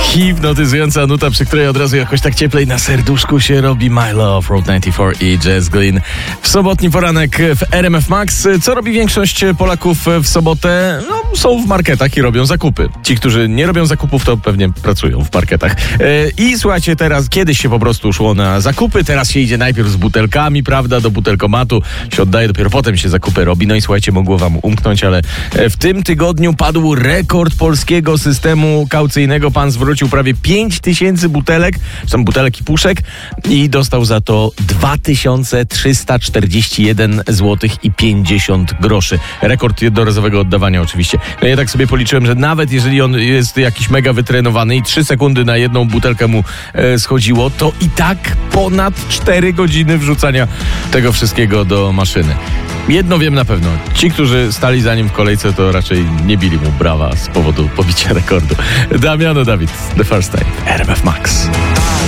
Hipnotyzująca nuta, przy której od razu jakoś tak cieplej na serduszku się robi. My Love, Road 94 i Jess Glynn. W sobotni poranek w RMF Max. Co robi większość Polaków w sobotę? No, są w marketach i robią zakupy. Ci, którzy nie robią zakupów, to pewnie pracują w marketach. I słuchajcie, teraz kiedyś się po prostu szło na zakupy, teraz się idzie najpierw z butelkami, prawda, do butelkomatu, się oddaje, dopiero potem się zakupy robi. No i słuchajcie, mogło wam umknąć, ale w tym tygodniu padł rekord polskiego systemu kaucyjnego. Pan zwrócił prawie 5000 butelek, są butelek i puszek i dostał za to 2341 zł i 50 groszy. Rekord jednorazowego oddawania oczywiście. No ja tak sobie policzyłem, że nawet jeżeli on jest jakiś mega wytrenowany i 3 sekundy na jedną butelkę mu schodziło, to i tak ponad 4 godziny wrzucania tego wszystkiego do maszyny. Jedno wiem na pewno. Ci, którzy stali za nim w kolejce, to raczej nie bili mu brawa z powodu pobicia rekordu. Damiano David, The First Time, RMF Max.